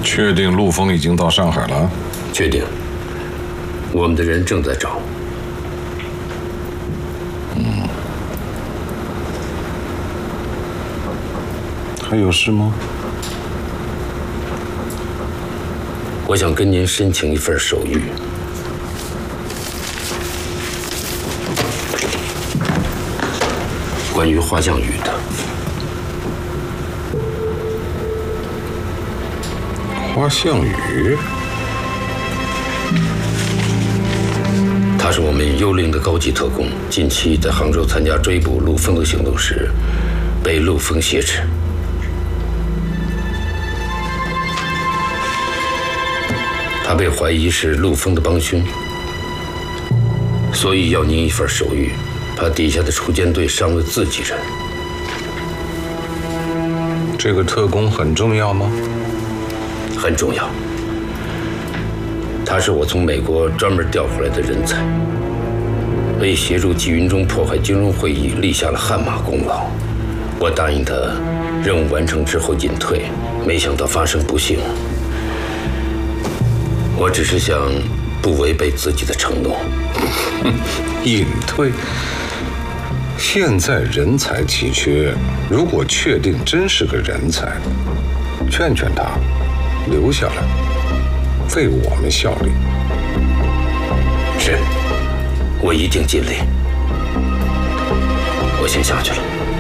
确定陆丰已经到上海了？ 确定。我们的人正在找。 还有事吗？ 我想跟您申请一份手谕，关于花向宇的。 花向宇？ 他是我们幽灵的高级特工，近期在杭州参加追捕陆丰的行动时，被陆丰挟持。他被怀疑是陆丰的帮凶，所以要您一份手谕，怕底下的锄奸队伤了自己人。 这个特工很重要吗？ 很重要。他是我从美国专门调回来的人才，为协助纪云中破坏金融会议立下了汗马功劳。我答应他，任务完成之后隐退，没想到发生不幸。我只是想不违背自己的承诺。 隐退？现在人才奇缺，如果确定真是个人才，劝劝他留下来，为我们效力。 是，我一定尽力。我先下去了。